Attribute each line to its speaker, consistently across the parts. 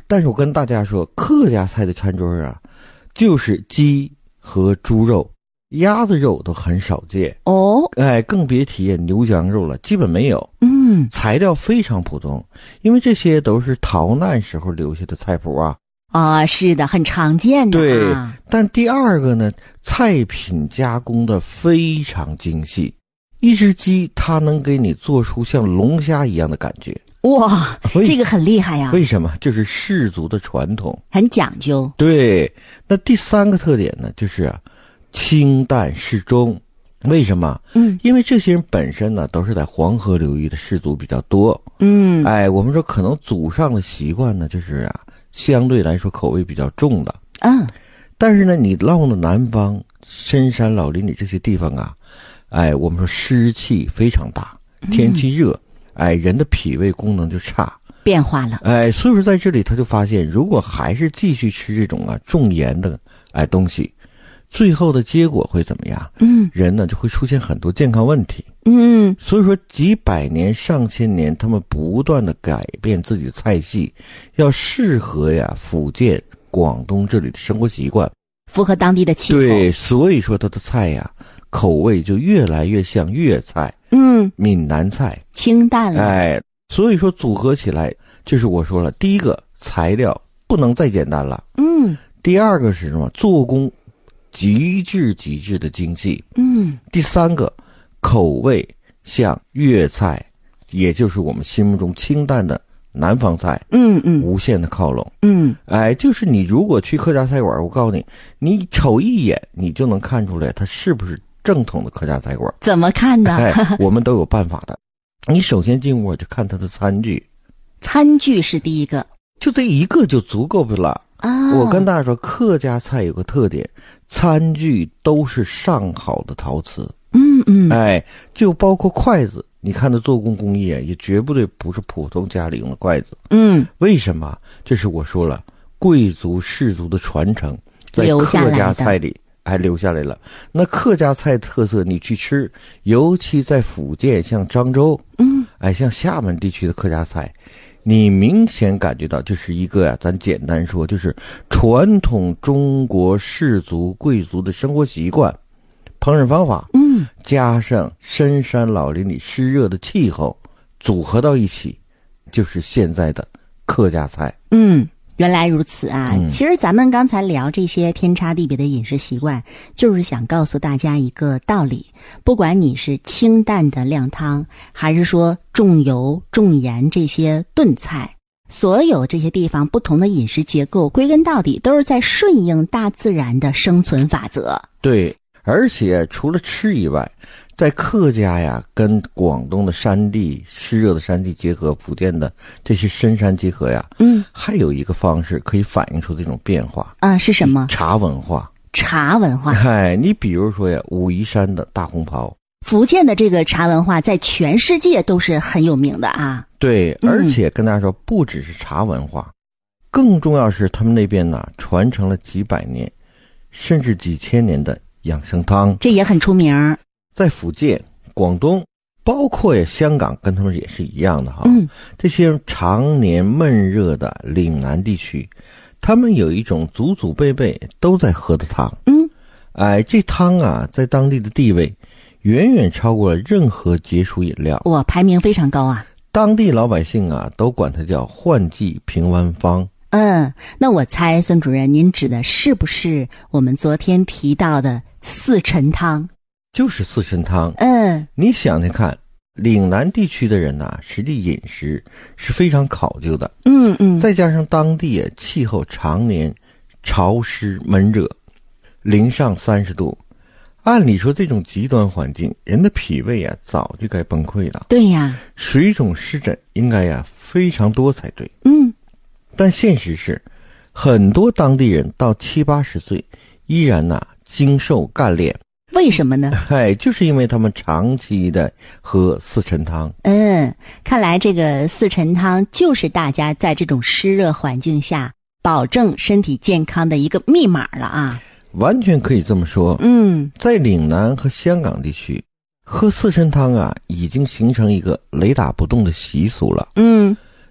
Speaker 1: 但是我跟大家说，客家菜的餐桌啊，就是鸡和猪肉、鸭子肉都很少见
Speaker 2: 哦，
Speaker 1: 更别提牛羊肉了，基本没有。材料非常普通，因为这些都是逃难时候留下的菜谱啊。
Speaker 2: 是的，很常见的
Speaker 1: 对，但第二个呢，菜品加工的非常精细。一只鸡它能给你做出像龙虾一样的感觉。
Speaker 2: 哇，这个很厉害呀。
Speaker 1: 为什么？就是氏族的传统，
Speaker 2: 很讲究。
Speaker 1: 对，那第三个特点呢，就是清淡适中。为什么？因为这些人本身呢都是在黄河流域的氏族比较多。我们说可能祖上的习惯呢，就是相对来说口味比较重的。但是呢，你到了南方深山老林里这些地方我们说湿气非常大，天气热，人的脾胃功能就差，
Speaker 2: 变化了。
Speaker 1: 所以说在这里他就发现，如果还是继续吃这种重盐的东西，最后的结果会怎么样？人呢就会出现很多健康问题。所以说几百年上千年，他们不断的改变自己的菜系，要适合福建、广东这里的生活习惯，
Speaker 2: 符合当地的气候。
Speaker 1: 对，所以说他的菜口味就越来越像粤菜、闽南菜，
Speaker 2: 清淡了。
Speaker 1: 所以说组合起来，就是我说了，第一个材料不能再简单了。第二个是什么？做工极致的精细。第三个口味像粤菜，也就是我们心目中清淡的南方菜。无限的靠拢。就是你如果去客家菜馆，我告诉你，你瞅一眼你就能看出来它是不是正统的客家菜馆。
Speaker 2: 怎么看呢？
Speaker 1: 我们都有办法的。你首先进屋就看它的餐具。
Speaker 2: 餐具是第一个，
Speaker 1: 就这一个就足够了。我跟大家说，客家菜有个特点，餐具都是上好的陶瓷。就包括筷子，你看它做工工艺也绝不对不是普通家里用的筷子。为什么？这是我说了，贵族氏族的传承，在客家菜里还留下来了。那客家菜特色你去吃，尤其在福建，像漳州，像厦门地区的客家菜，你明显感觉到就是一个咱简单说，就是传统中国氏族贵族的生活习惯、烹饪方法，加上深山老林里湿热的气候组合到一起，就是现在的客家菜。
Speaker 2: 原来如此啊。其实咱们刚才聊这些天差地别的饮食习惯，就是想告诉大家一个道理，不管你是清淡的靓汤，还是说重油重盐这些炖菜，所有这些地方不同的饮食结构，归根到底都是在顺应大自然的生存法则。
Speaker 1: 对，而且除了吃以外，在客家跟广东的山地湿热的山地结合，福建的这些深山结合还有一个方式可以反映出这种变化
Speaker 2: 是什么？
Speaker 1: 茶文化。
Speaker 2: 茶文化。
Speaker 1: 你比如说武夷山的大红袍，
Speaker 2: 福建的这个茶文化在全世界都是很有名的
Speaker 1: 对，而且跟大家说，不只是茶文化，更重要是他们那边传承了几百年甚至几千年的养生汤，
Speaker 2: 这也很出名。
Speaker 1: 在福建、广东，包括香港，跟他们也是一样的这些常年闷热的岭南地区，他们有一种祖祖辈辈都在喝的汤。这汤在当地的地位远远超过了任何解暑饮料，
Speaker 2: 排名非常高
Speaker 1: 当地老百姓都管它叫换季平安方。
Speaker 2: 那我猜孙主任您指的是不是我们昨天提到的四陈汤？
Speaker 1: 就是四陈汤。你想想看，岭南地区的人实际饮食是非常考究的。再加上当地气候常年潮湿闷热，零上30度，按理说这种极端环境，人的脾胃早就该崩溃了。
Speaker 2: 对呀，
Speaker 1: 水肿湿疹应该非常多才对。但现实是，很多当地人到70、80岁依然精瘦干练。
Speaker 2: 为什么呢？
Speaker 1: 就是因为他们长期的喝四陈汤。
Speaker 2: 看来这个四陈汤就是大家在这种湿热环境下保证身体健康的一个密码了
Speaker 1: 完全可以这么说。在岭南和香港地区，喝四陈汤已经形成一个雷打不动的习俗了。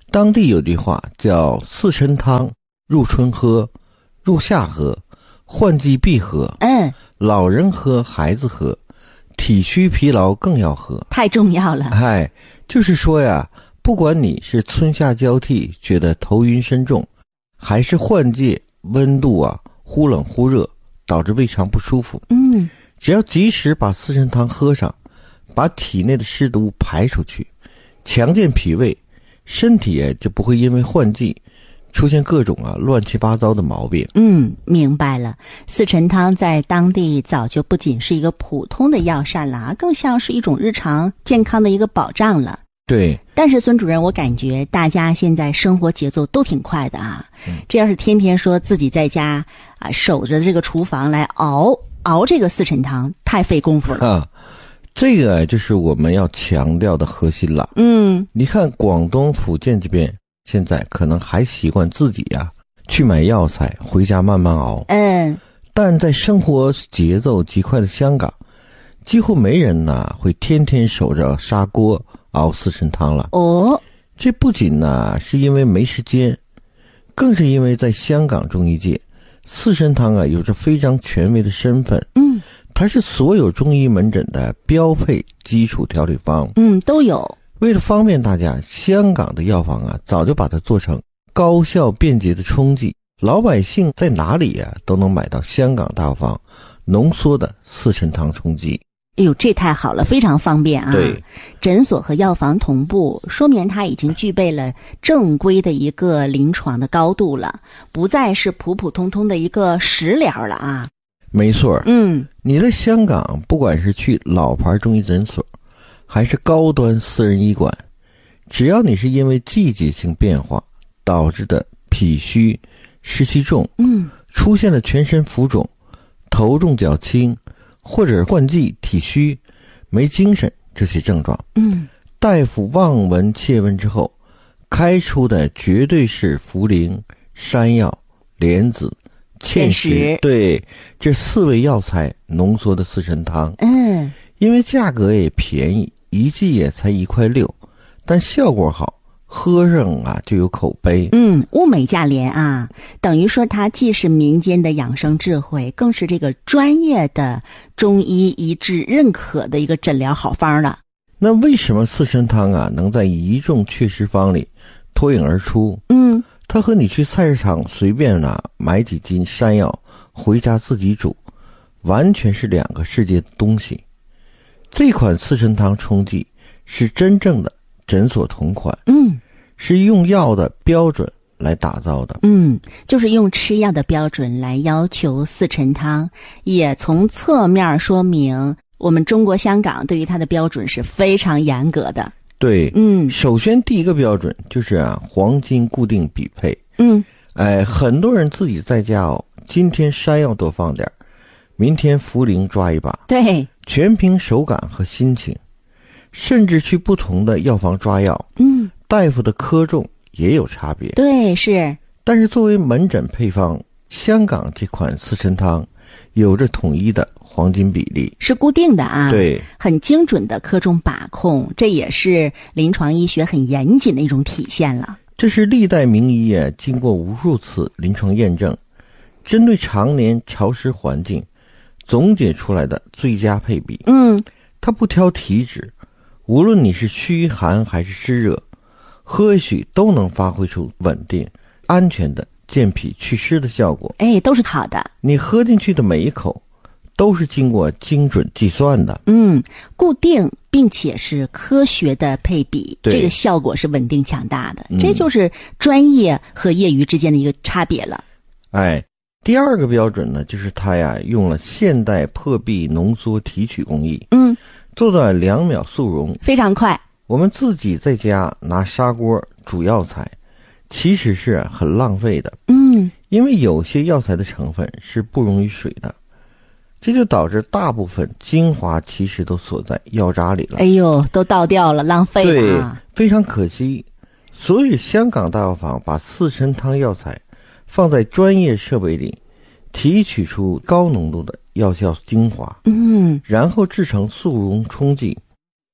Speaker 1: 当地有句话叫四神汤，入春喝，入夏喝，换季必喝。老人喝，孩子喝，体虚疲劳更要喝，
Speaker 2: 太重要了。
Speaker 1: 就是说呀，不管你是春夏交替觉得头晕身重，还是换季温度忽冷忽热导致胃肠不舒服，只要及时把四神汤喝上，把体内的湿毒排出去，强健脾胃，身体就不会因为换季出现各种乱七八糟的毛病。
Speaker 2: 明白了。四神汤在当地早就不仅是一个普通的药膳了，更像是一种日常健康的一个保障了。
Speaker 1: 对。
Speaker 2: 但是孙主任，我感觉大家现在生活节奏都挺快的这要是天天说自己在家守着这个厨房来熬这个四神汤，太费功夫了
Speaker 1: 这个就是我们要强调的核心了。你看广东福建这边现在可能还习惯自己去买药材回家慢慢熬，但在生活节奏极快的香港，几乎没人会天天守着砂锅熬四神汤了。这不仅是因为没时间，更是因为在香港中医界，四神汤有着非常权威的身份。它是所有中医门诊的标配基础调理方。
Speaker 2: 都有。
Speaker 1: 为了方便大家，香港的药房早就把它做成高效便捷的冲剂，老百姓在哪里都能买到香港大药房浓缩的四神汤冲剂。
Speaker 2: 这太好了，非常方便
Speaker 1: 对，
Speaker 2: 诊所和药房同步，说明它已经具备了正规的一个临床的高度了，不再是普普通通的一个食疗了
Speaker 1: 没错。你在香港不管是去老牌中医诊所还是高端私人医馆，只要你是因为季节性变化导致的脾虚湿气重，出现了全身浮肿、头重脚轻，或者换季体虚没精神这些症状，大夫望闻切问之后开出的绝对是茯苓、山药、莲子、芡实，对，这4味药材浓缩的四神汤。因为价格也便宜，一剂也才1.6块，但效果好，喝上就有口碑。
Speaker 2: 物美价廉等于说它既是民间的养生智慧，更是这个专业的中医一致认可的一个诊疗好方了。
Speaker 1: 那为什么四神汤能在一众祛湿方里脱颖而出？它和你去菜市场随便买几斤山药回家自己煮，完全是2个世界的东西。这款四神汤冲剂是真正的诊所同款，是用药的标准来打造的。
Speaker 2: 就是用吃药的标准来要求四神汤，也从侧面说明我们中国香港对于它的标准是非常严格的。
Speaker 1: 对，首先第一个标准就是黄金固定比配。很多人自己在家今天山药多放点，明天茯苓抓一把，
Speaker 2: 对，
Speaker 1: 全凭手感和心情。甚至去不同的药房抓药，大夫的科重也有差别。
Speaker 2: 对，是。
Speaker 1: 但是作为门诊配方，香港这款四神汤有着统一的黄金比例，
Speaker 2: 是固定的
Speaker 1: 对，
Speaker 2: 很精准的科重把控，这也是临床医学很严谨的一种体现了。
Speaker 1: 这是历代名医经过无数次临床验证，针对常年潮湿环境总结出来的最佳配比。它不挑体质，无论你是虚寒还是湿热，喝许都能发挥出稳定、安全的健脾祛湿的效果。
Speaker 2: 都是好的。
Speaker 1: 你喝进去的每一口都是经过精准计算的。
Speaker 2: 固定并且是科学的配比，这个效果是稳定强大的。这就是专业和业余之间的一个差别了。
Speaker 1: 第二个标准呢，就是它用了现代破壁浓缩提取工艺，做到2秒速溶，
Speaker 2: 非常快。
Speaker 1: 我们自己在家拿砂锅煮药材，其实是很浪费的。因为有些药材的成分是不溶于水的，这就导致大部分精华其实都锁在药渣里了。
Speaker 2: 都倒掉了，浪费了。
Speaker 1: 对，非常可惜。所以香港大药房把四神汤药材放在专业设备里，提取出高浓度的药效精华，然后制成速溶冲剂，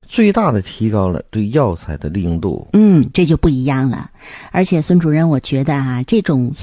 Speaker 1: 最大的提高了对药材的利用度。
Speaker 2: 这就不一样了。而且孙主任，我觉得这种